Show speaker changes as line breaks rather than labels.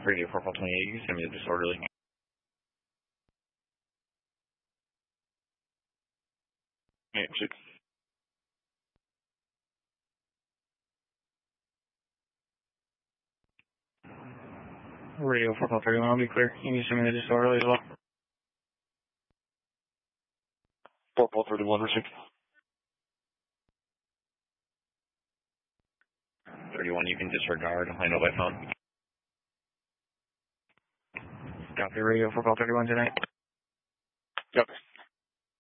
Radio 428, you can send me the disorderly.
Yeah, 6.
Radio 431, I'll be clear. You can send me the disorderly as well.
431, receive.
31, you can disregard. I know by phone. Copy radio for call 31 tonight.
Copy.